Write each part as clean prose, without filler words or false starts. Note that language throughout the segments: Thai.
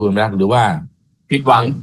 คุณรักหรือว่าผิดหวัง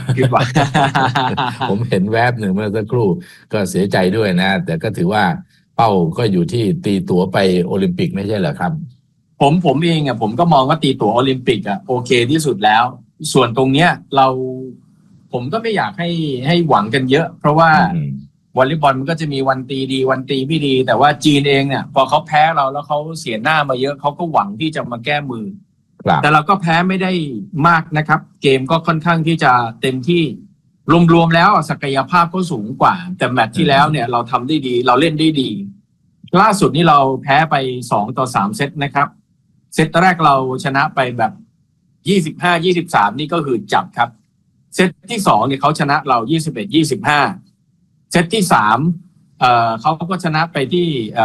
ผมเห็นแวบหนึ่งเมื่อสักครู่ก็เสียใจด้วยนะแต่ก็ถือว่าเป้าก็อยู่ที่ตีตั๋วไปโอลิมปิกไม่ใช่เหรอครับผมเองผมก็มองว่าตีตั๋วโอลิมปิกโอเคที่สุดแล้วส่วนตรงเนี้ยผมก็ไม่อยากให้หวังกันเยอะเพราะว่าวอลเลย์บอลมันก็จะมีวันตีดีวันตีไม่ดีแต่ว่าจีนเองเนี่ยพอเขาแพ้เราแล้วเขาเสียหน้ามาเยอะเขาก็หวังที่จะมาแก้มือแต่เราก็แพ้ไม่ได้มากนะครับเกมก็ค่อนข้างที่จะเต็มที่รวมๆแล้วศักยภาพก็สูงกว่าแต่แมตช์ที่แล้วเนี่ยเราทำได้ดีเราเล่นได้ดีล่าสุดนี้เราแพ้ไป2-3เซตนะครับเซตแรกเราชนะไปแบบ25-23นี่ก็หืดจับครับเซตที่2เนี่ยเขาชนะเรา21-25เซตที่3เขาก็ชนะไปที่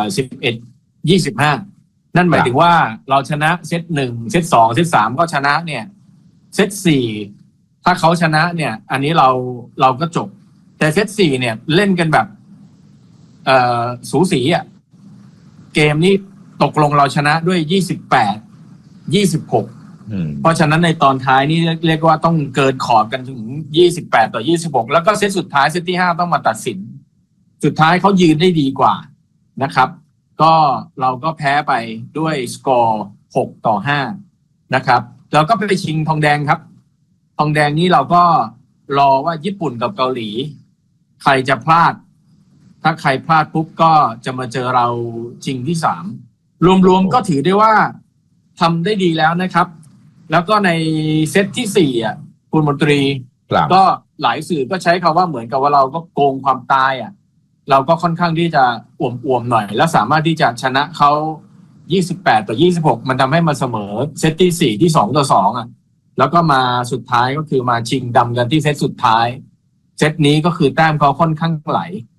11-25นั่นหมายถึงว่าเราชนะเซต1เซต2เซต3ก็ชนะเนี่ยเซต4ถ้าเขาชนะเนี่ยอันนี้เราก็จบแต่เซต4เนี่ยเล่นกันแบบสูสีเกมนี้ตกลงเราชนะด้วย28-26เพราะฉะนั้นในตอนท้ายนี่เรียกว่าต้องเกินขอบกันถึง28-26แล้วก็เซตสุดท้ายเซตที่5ต้องมาตัดสินสุดท้ายเขายืนได้ดีกว่านะครับก็เราก็แพ้ไปด้วยสกอร์6-5นะครับแล้วก็ไปชิงทองแดงครับทองแดงนี้เราก็รอว่าญี่ปุ่นกับเกาหลีใครจะพลาดถ้าใครพลาดปุ๊บก็จะมาเจอเราชิงที่3รวมๆก็ถือได้ว่าทำได้ดีแล้วนะครับแล้วก็ในเซตที่4คุณมนตรีก็หลายสื่อก็ใช้คำว่าเหมือนกับว่าเราก็โกงความตายเราก็ค่อนข้างที่จะอ่วมๆหน่อยแล้วสามารถที่จะชนะเขา28-26มันทำให้มาเสมอเซตที่4ที่2-2แล้วก็มาสุดท้ายก็คือมาชิงดำกันที่เซตสุดท้ายเซตนี้ก็คือแต้มเขาค่อนข้างไหล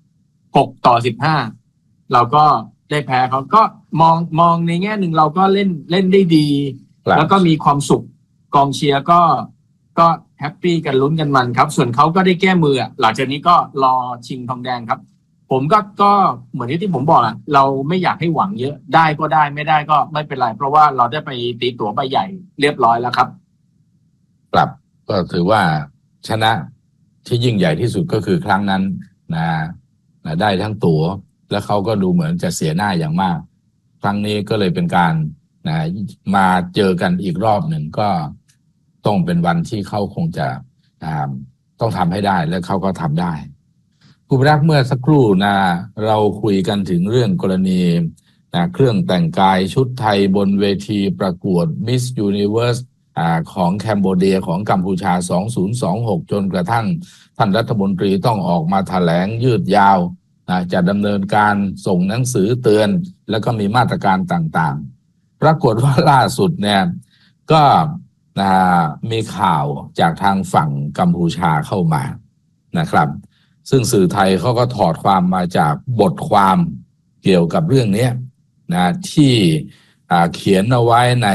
6-15เราก็ได้แพ้เขาก็มองในแง่หนึ่งเราก็เล่นได้ดีแล้วก็มีความสุขกองเชียร์ก็แฮปปี้กันลุ้นกันมันครับส่วนเขาก็ได้แก้มือหลังจากนี้ก็รอชิงทองแดงครับผมก็เหมือนที่ผมบอกเราไม่อยากให้หวังเยอะได้ก็ได้ไม่ได้ก็ไม่เป็นไรเพราะว่าเราได้ไปตีตั๋วใบใหญ่เรียบร้อยแล้วครับครับก็ถือว่าชนะที่ยิ่งใหญ่ที่สุดก็คือครั้งนั้นนะได้ทั้งตั๋วแล้วเขาก็ดูเหมือนจะเสียหน้าอย่างมากครั้งนี้ก็เลยเป็นการมาเจอกันอีกรอบหนึ่งก็ต้องเป็นวันที่เขาคงจะต้องทำให้ได้และเขาก็ทำได้คุณรักเมื่อสักครู่เราคุยกันถึงเรื่องกรณีเครื่องแต่งกายชุดไทยบนเวทีประกวด Miss Universe ของแคนเบเดียของกัมพูชา2026จนกระทั่งท่านรัฐมนตรีต้องออกมาแถลงยืดยาวจะดำเนินการส่งหนังสือเตือนแล้วก็มีมาตรการต่างๆปรากฏว่าล่าสุดเนี่ยก็มีข่าวจากทางฝั่งกัมพูชาเข้ามานะครับซึ่งสื่อไทยเขาก็ถอดความมาจากบทความเกี่ยวกับเรื่องนี้ที่เขียนเอาไว้ใน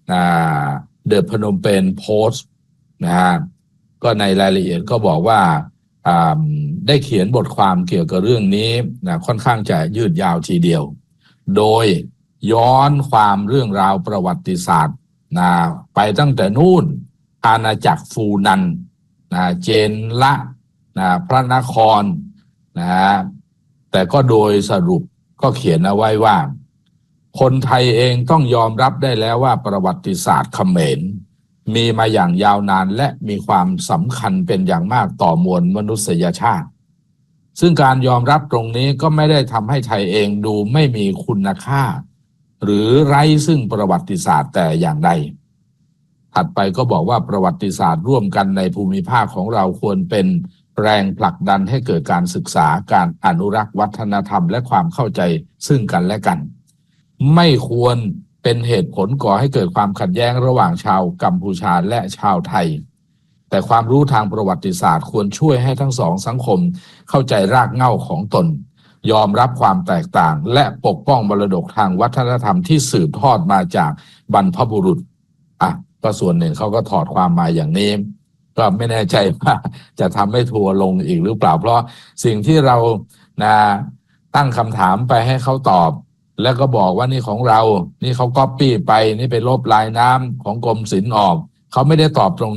The Phnom Penh Post ก็ในรายละเอียดก็บอกว่าได้เขียนบทความเกี่ยวกับเรื่องนี้ค่อนข้างจะยืดยาวทีเดียวโดยย้อนความเรื่องราวประวัติศาสตร์ไปตั้งแต่นู่นอาณาจักรฟูนันเจนละพระนครแต่ก็โดยสรุปก็เขียนเอาไว้ว่าคนไทยเองต้องยอมรับได้แล้วว่าประวัติศาสตร์เขมรมีมาอย่างยาวนานและมีความสำคัญเป็นอย่างมากต่อมวลมนุษยชาติซึ่งการยอมรับตรงนี้ก็ไม่ได้ทำให้ไทยเองดูไม่มีคุณค่าหรือไร้ซึ่งประวัติศาสตร์แต่อย่างใดถัดไปก็บอกว่าประวัติศาสตร์ร่วมกันในภูมิภาคของเราควรเป็นแรงผลักดันให้เกิดการศึกษาการอนุรักษ์วัฒนธรรมและความเข้าใจซึ่งกันและกันไม่ควรเป็นเหตุผลก่อให้เกิดความขัดแย้งระหว่างชาวกัมพูชาและชาวไทยแต่ความรู้ทางประวัติศาสตร์ควรช่วยให้ทั้งสองสังคมเข้าใจรากเหง้าของตนยอมรับความแตกต่างและปกป้องมรดกทางวัฒนธรรมที่สืบทอดมาจากบรรพบุรุษก็ส่วนหนึ่งเขาก็ถอดความมาอย่างนี้ก็ไม่แน่ใจว่าจะทำให้ทัวร์ลงอีกหรือเปล่าเพราะสิ่งที่เราตั้งคำถามไปให้เขาตอบแล้วก็บอกว่านี่ของเรานี่เขาก๊อปปี้ไปนี่ไปลบลายน้ำของกรมศิลป์ออกเขาไม่ได้ตอบตรง